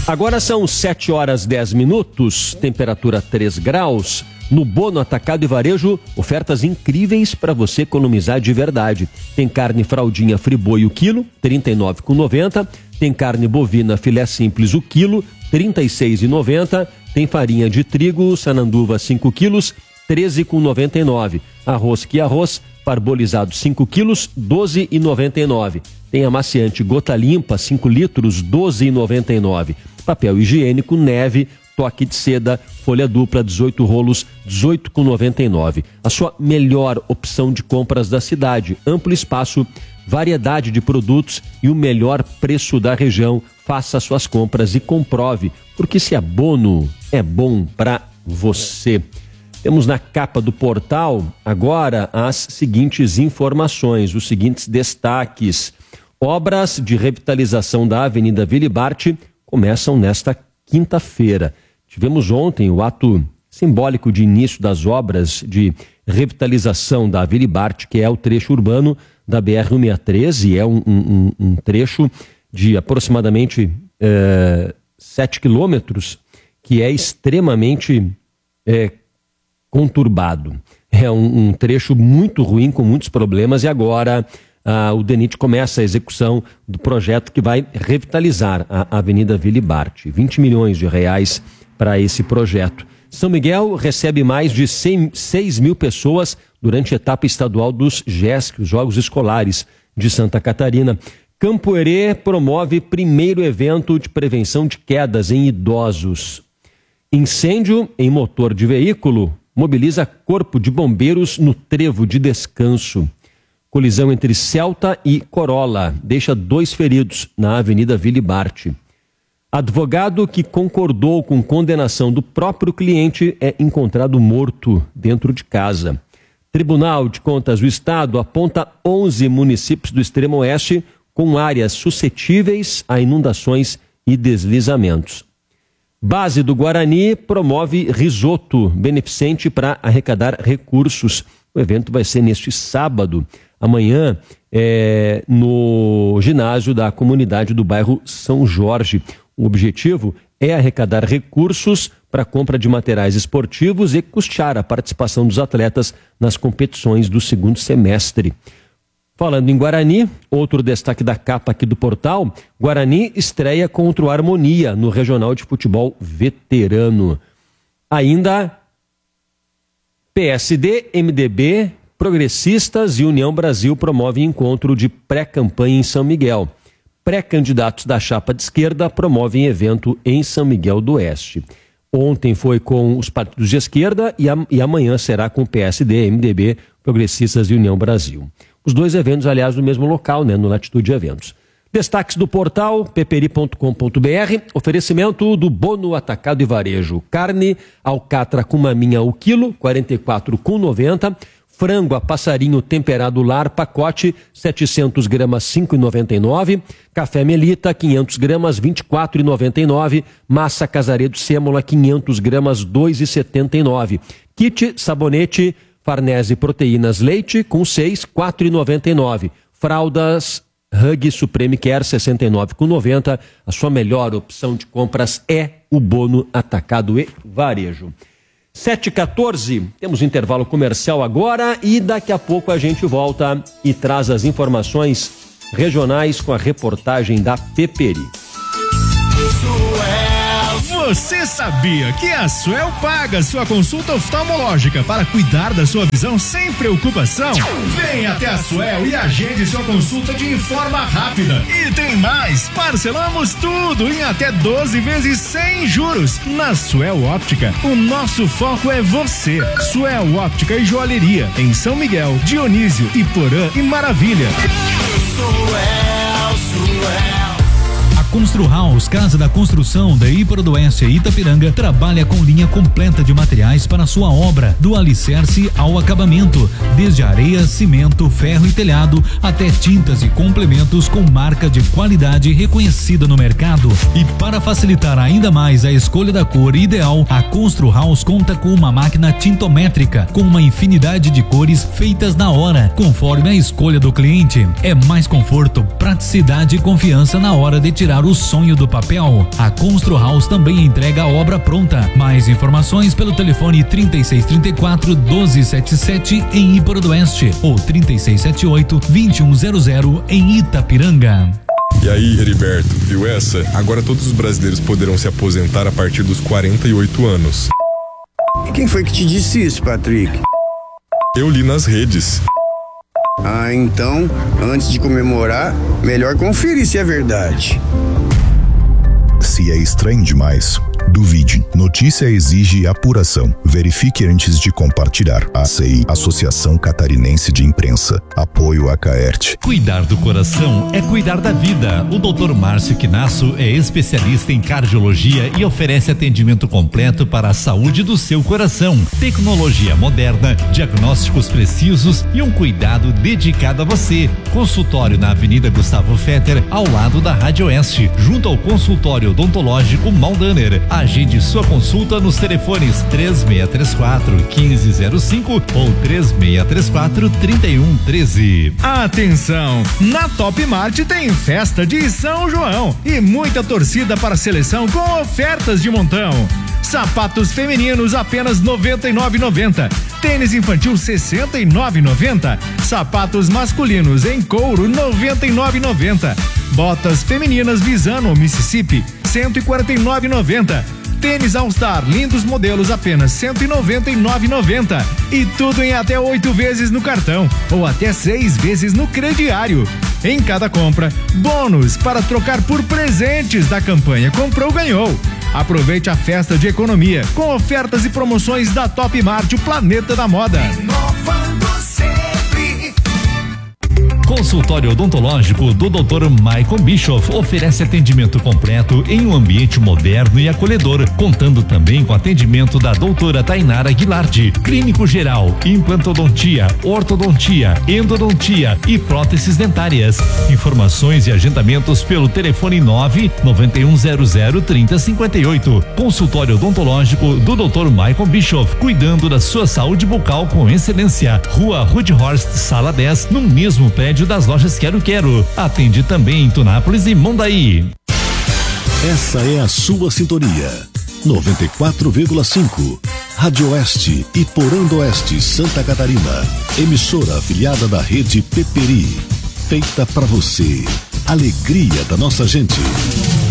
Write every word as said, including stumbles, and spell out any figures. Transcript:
Agora são sete horas dez minutos, temperatura três graus. No Bono Atacado e Varejo, ofertas incríveis para você economizar de verdade. Tem carne fraldinha Friboi o quilo, trinta e nove reais e noventa centavos. Tem carne bovina filé simples o quilo, trinta e seis reais e noventa centavos. Tem farinha de trigo Sananduva cinco quilos, treze reais e noventa e nove centavos. Arroz que arroz, parbolizado cinco quilos, doze reais e noventa e nove centavos. Tem amaciante Gota Limpa cinco litros, doze reais e noventa e nove centavos. Papel higiênico Neve, toque de seda, folha dupla, dezoito rolos, dezoito reais e noventa e nove centavos. A sua melhor opção de compras da cidade. Amplo espaço, variedade de produtos e o melhor preço da região. Faça suas compras e comprove, porque se é Bono, é bom para você. Temos na capa do portal agora as seguintes informações, os seguintes destaques. Obras de revitalização da Avenida Vilibarte começam nesta quinta-feira. Tivemos ontem o ato simbólico de início das obras de revitalização da Vilibarte, que é o trecho urbano da B R cento e sessenta e três, e é um, um, um trecho de aproximadamente é, sete quilômetros, que é extremamente é, conturbado. É um, um trecho muito ruim, com muitos problemas, e agora ah, o DENIT começa a execução do projeto que vai revitalizar a Avenida Vilibarte. vinte milhões de reais para esse projeto. São Miguel recebe mais de seis mil pessoas durante a etapa estadual dos G E S C, os Jogos Escolares de Santa Catarina. Campo Herê promove primeiro evento de prevenção de quedas em idosos. Incêndio em motor de veículo mobiliza corpo de bombeiros no trevo de descanso. Colisão entre Celta e Corolla deixa dois feridos na Avenida Vilibarte. Advogado que concordou com condenação do próprio cliente é encontrado morto dentro de casa. Tribunal de Contas do Estado aponta onze municípios do extremo oeste com áreas suscetíveis a inundações e deslizamentos. Base do Guarani promove risoto beneficente para arrecadar recursos. O evento vai ser neste sábado, amanhã, é, no ginásio da comunidade do bairro São Jorge. O objetivo é arrecadar recursos para a compra de materiais esportivos e custear a participação dos atletas nas competições do segundo semestre. Falando em Guarani, outro destaque da capa aqui do portal, Guarani estreia contra o Harmonia no Regional de Futebol Veterano. Ainda P S D, M D B, Progressistas e União Brasil promovem encontro de pré-campanha em São Miguel. Pré-candidatos da chapa de esquerda promovem evento em São Miguel do Oeste. Ontem foi com os partidos de esquerda e, a, e amanhã será com P S D, M D B, Progressistas e União Brasil. Os dois eventos, aliás, no mesmo local, né, no Latitude Eventos. Destaques do portal peperi ponto com ponto br, oferecimento do Bono Atacado e Varejo. Carne alcatra com maminha o quilo, quarenta e quatro reais e noventa centavos. Frango a passarinho temperado lar, pacote, setecentos gramas, cinco reais e noventa e nove centavos. Café Melita, quinhentos gramas, vinte e quatro reais e noventa e nove centavos. Massa Casaredo Sêmola, quinhentos gramas, dois reais e setenta e nove centavos. Kit Sabonete Farnese Proteínas Leite, com seis, quatro reais e noventa e nove centavos. Fraldas Hug Supreme Care, sessenta e nove reais e noventa centavos. A sua melhor opção de compras é o Bono Atacado e Varejo. sete e quatorze, temos intervalo comercial agora e daqui a pouco a gente volta e traz as informações regionais com a reportagem da Peperi. Você sabia que a Suel paga sua consulta oftalmológica para cuidar da sua visão sem preocupação? Venha até a Suel e agende sua consulta de forma rápida. E tem mais, parcelamos tudo em até doze vezes sem juros. Na Suel Óptica, o nosso foco é você. Suel Óptica e Joalheria, em São Miguel, Dionísio, Iporã e Maravilha. Suel, Suel. Constru House, Casa da Construção da Iparodoeste e Itapiranga, trabalha com linha completa de materiais para sua obra, do alicerce ao acabamento, desde areia, cimento, ferro e telhado, até tintas e complementos com marca de qualidade reconhecida no mercado. E para facilitar ainda mais a escolha da cor ideal, a Constru House conta com uma máquina tintométrica, com uma infinidade de cores feitas na hora, conforme a escolha do cliente. É mais conforto, praticidade e confiança na hora de tirar transformar o sonho do papel. A Constru House também entrega a obra pronta. Mais informações pelo telefone trinta e seis, trinta e quatro, doze setenta e sete em Iparodoeste ou trinta e seis, setenta e oito, vinte e um zero zero em Itapiranga. E aí, Heriberto, viu essa? Agora todos os brasileiros poderão se aposentar a partir dos quarenta e oito anos. E quem foi que te disse isso, Patrick? Eu li nas redes. Ah, então, antes de comemorar, melhor conferir se é verdade. Se é estranho demais, duvide. Notícia exige apuração. Verifique antes de compartilhar. A C I, Associação Catarinense de Imprensa. Apoio a Caerte. Cuidar do coração é cuidar da vida. O doutor Márcio Quinasso é especialista em cardiologia e oferece atendimento completo para a saúde do seu coração. Tecnologia moderna, diagnósticos precisos e um cuidado dedicado a você. Consultório na Avenida Gustavo Fetter, ao lado da Rádio Oeste, junto ao consultório odontológico Maldaner. Agende sua consulta nos telefones três seis três quatro, um cinco zero cinco ou três seis três quatro, três um um três. Atenção! Na Top Mart tem festa de São João e muita torcida para a seleção com ofertas de montão. Sapatos femininos apenas noventa e nove reais e noventa centavos. Tênis infantil sessenta e nove reais e noventa centavos. Sapatos masculinos em couro noventa e nove reais e noventa centavos. Botas femininas Visano ou Mississippi cento e quarenta e nove reais e noventa centavos. Tênis All Star, lindos modelos apenas cento e noventa e nove reais e noventa centavos. E tudo em até oito vezes no cartão ou até seis vezes no crediário. Em cada compra, bônus para trocar por presentes da campanha Comprou Ganhou. Aproveite a festa de economia com ofertas e promoções da Top Mart, o planeta da moda. Inovando sempre. Consultório odontológico do doutor Michael Bischoff oferece atendimento completo em um ambiente moderno e acolhedor, contando também com atendimento da doutora Tainara Guilard, clínico geral, implantodontia, ortodontia, endodontia e próteses dentárias. Informações e agendamentos pelo telefone nove nove um zero zero, três zero cinco oito. Consultório odontológico do doutor Michael Bischoff, cuidando da sua saúde bucal com excelência. Rua Rudhorst, sala dez, no mesmo prédio das lojas Quero Quero. Atende também em Tunápolis e Mondaí. Essa é a sua sintonia. noventa e quatro vírgula cinco. Rádio Oeste e Porando Oeste, Santa Catarina. Emissora afiliada da rede Peperi. Feita para você. Alegria da nossa gente.